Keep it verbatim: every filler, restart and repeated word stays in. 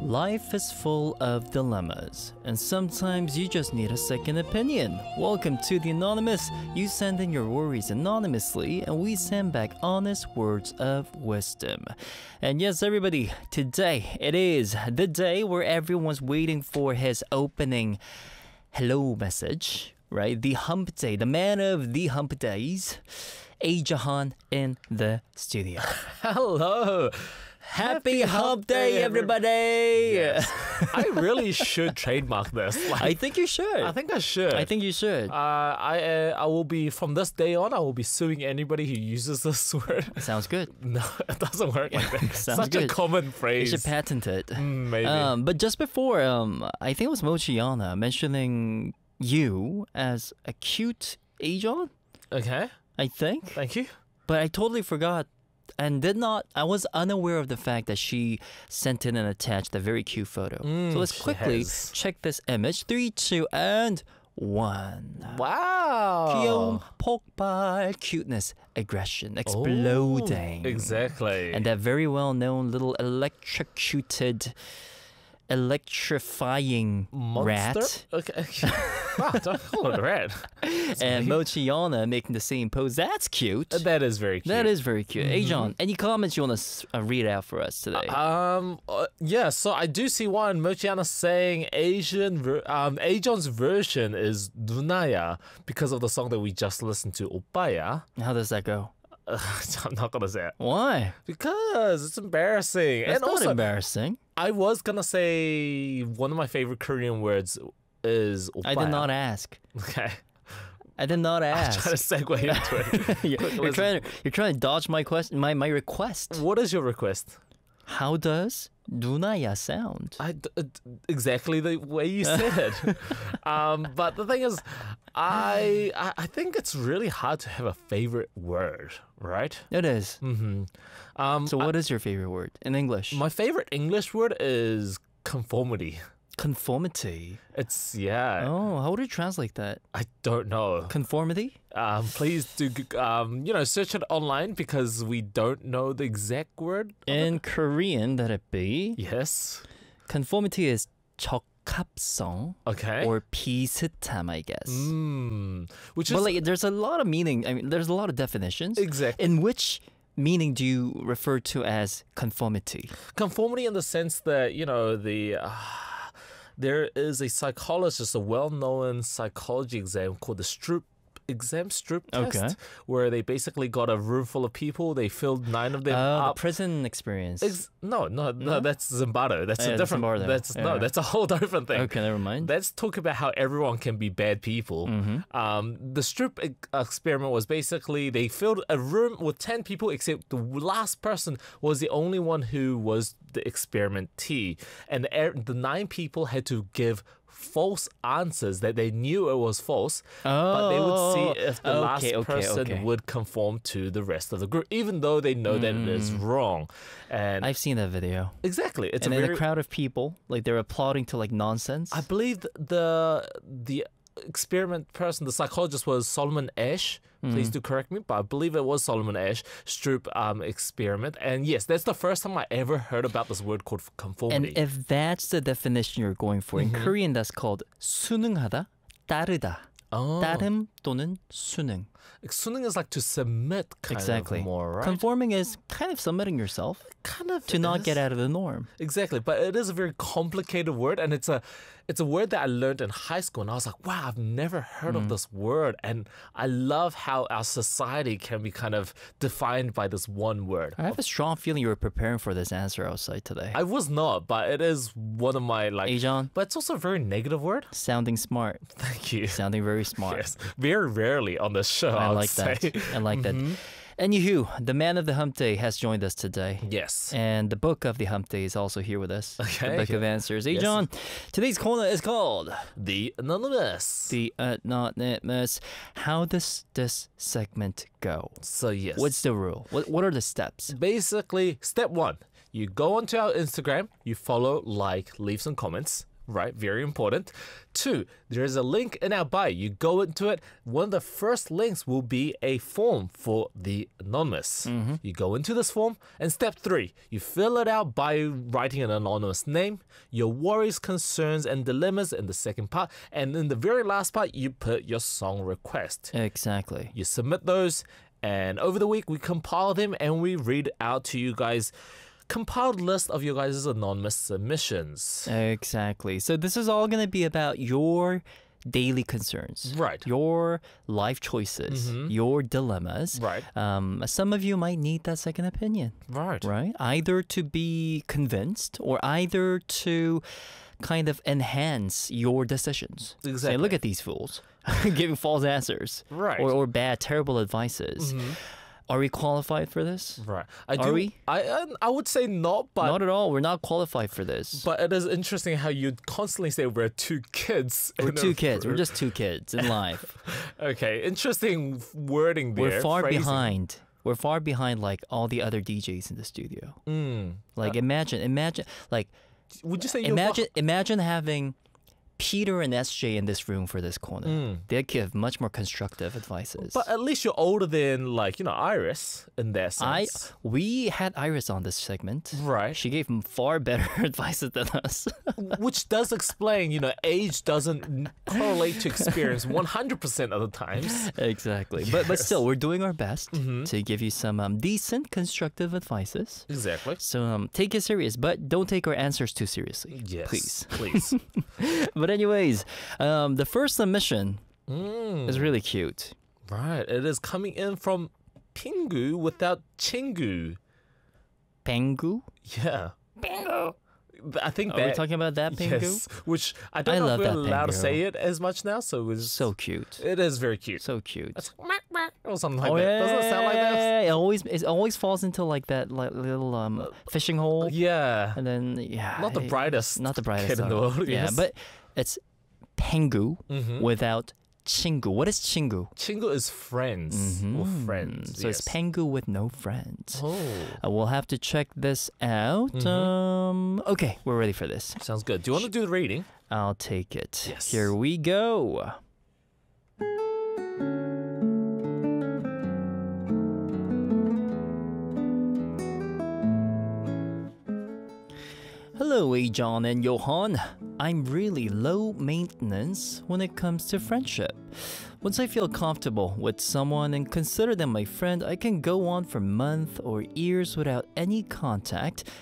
Life is full of dilemmas, and sometimes you just need a second opinion. Welcome to The Anonymous. You send in your worries anonymously, and we send back honest words of wisdom. And yes, everybody, today it is the day where everyone's waiting for his opening hello message, right? The hump day, the man of the hump days, A. Jahan in the studio. Hello. Happy, Happy Hump Day, day everybody! Yes. I really should trademark this. Like, I think you should. I think I should. I think you should. Uh, I uh, I will be, from this day on, I will be suing anybody who uses this word. Sounds good. No, it doesn't work like that. Sounds Such good. a common phrase. You should patent it. Mm, maybe. Um, but just before, um, I think it was Mochiana mentioning you as a cute Ajon. Okay. I think. Thank you. But I totally forgot. And did not, I was unaware of the fact that she sent in and attached a very cute photo. Mm, so let's quickly has. check this image. Three, two, and one. Wow. 귀여움, 폭발, cuteness, aggression, exploding. Oh, exactly. And that very well-known little electrocuted, electrifying Monster? rat. Okay. Wow, don't call it a rat. That's and me. Mochiana making the same pose. That's cute. That is very cute. That is very cute. Mm-hmm. Ajon, any comments you want to uh, read out for us today? Um, uh, yeah, so I do see one. Mochiana saying Asian, ver- um, Ajon's version is Dunaya because of the song that we just listened to, Opaya. How does that go? Uh, I'm not gonna say it Why? because it's embarrassing. That's and not also, embarrassing. I was gonna say one of my favorite Korean words is Opaya. I did not ask. Okay. I did not I'm ask. trying to segue into it. you're, Quick, you're listen. trying to you're trying to dodge my question, my my request. What is your request? How does Dunaya sound? I d- uh, d- exactly the way you said it. um, but the thing is, I, I I think it's really hard to have a favorite word, right? It is. Mm-hmm. Um, So, what is your favorite word in English? I- my favorite English word is conformity. Conformity. It's yeah. Oh, how would you translate that? I don't know. Conformity? Um, please do g- um, you know, search it online because we don't know the exact word. of In it. Korean, that it be? Yes. Conformity is 적합성 Okay. or 비슷함, I guess. Mm, which is But like, there's a lot of meaning. I mean, there's a lot of definitions. exactly. In which meaning do you refer to as conformity? Conformity in the sense that, you know, the uh, there is a psychologist, a well-known psychology exam called the Stroop exam, Stroop test, Okay. where they basically got a room full of people. They filled nine of them Oh, the up. prison experience. Ex- no, no, no, No? that's Zimbardo. That's Yeah, a that's different. Zimbardo. That's Yeah. no, that's a whole different thing. Okay, never mind. Let's talk about how everyone can be bad people. Mhm. Um, the Stroop e- experiment was basically they filled a room with ten people, except the last person was the only one who was the experimentee, and the, er- the nine people had to give false answers that they knew it was false, but they would see if the okay, last okay, person okay. would conform to the rest of the group, even though they know that it is wrong. And I've seen that video. exactly, it's and a in very a crowd of people, like they're applauding to like nonsense. I believe th- the the experiment person, the psychologist, was Solomon Ash. Please Mm. do correct me, but I believe it was Solomon Ash Stroop um, experiment. And yes, that's the first time I ever heard about this word called and conformity. if that's the definition you're going for, in Korean that's called 순응하다, 따르다. oh, 따름 또는 순응. suning is like to submit, kind Exactly. of more, right? Conforming is kind of submitting yourself kind of to not is. get out of the norm. Exactly, but it is a very complicated word, and it's a it's a word that I learned in high school, and I was like, wow, I've never heard Mm. of this word, and I love how our society can be kind of defined by this one word. I have a strong feeling you were preparing for this answer outside today. I was not, but it is one of my like. Ajon, But it's also a very negative word. sounding smart. Thank you. Sounding very smart. Yes, very rarely on the show. I I would like that. say. I like that. Anywho, the man of the hump day has joined us today. Yes. And the book of the hump day is also here with us. Okay. The book of answers. Hey, Yes. John, today's corner is called The Anonymous. The Anonymous. How does this segment go? so yes. What's the rule? What, what are the steps? Basically, step one, you go onto our Instagram, you follow, like, leave some comments. right? Very important. Two, there is a link in our bio. You go into it. One of the first links will be a form for the anonymous. Mm-hmm. You go into this form, and step three, you fill it out by writing an anonymous name, your worries, concerns, and dilemmas in the second part, and in the very last part, you put your song request. Exactly. You submit those, and over the week, we compile them and we read out to you guys compiled list of your guys' anonymous submissions. Exactly. So this is all going to be about your daily concerns. Right. Your life choices, Mhm. your dilemmas. Right. Um, some of you might need that second opinion, Right. right? Either to be convinced or either to kind of enhance your decisions. Say, Exactly. look at these fools giving false answers. Right. Or, or bad, terrible advices. Mhm. Are we qualified for this? Right. I Are do, we? I uh, I would say not, but Not at all. We're not qualified for this. but it is interesting how you constantly say we're two kids. We're in a- two kids. We're just two kids in life. Okay, interesting wording there. We're far phrasing. behind. We're far behind like all the other D Js in the studio. Mm. Like imagine, imagine, like Would you say you're imagine, imagine having Peter and S J in this room for this corner. Mm. They'd give much more constructive advices. But at least you're older than, like, you know, Iris in that I, sense. we had Iris on this segment. Right. She gave him far better advices than us. Which does explain, you know, age doesn't correlate to experience one hundred percent of the times. Exactly. But but Yes. still, we're doing our best Mhm. to give you some um, decent constructive advices. Exactly. So um, take it serious, but don't take our answers too seriously. Yes. Please. Please. But anyways, um, the first submission Mm. is really cute. Right. It is coming in from Pingu without Chingu. Pengu? Yeah. Pengu. I think Are that. we talking about that Pengu? Yes. Which I don't I know love if we're that allowed to Pingu. say it as much now. So it's So cute. It is very cute. So cute. It's like, "Meow, meow," or something like Oh, that. Doesn't it sound like that? yeah, It always it always falls into like that like little um fishing hole, Yeah. and then yeah, Not the it- brightest not the brightest kid in the at all. world, Yeah, yes. but it's Pengu Mhm. without Chingu. What is Chingu? Chingu is friends or Mhm. friends. So it's yes. Pengu with no friends. Oh, Uh, we'll have to check this out. Mhm. Um, okay, we're ready for this. sounds good. Do you want to do the reading? I'll take it. Yes. Here we go. Hello, John and Johan. I'm really low maintenance when it comes to friendship. Once I feel comfortable with someone and consider them my friend, I can go on for months or years without any contact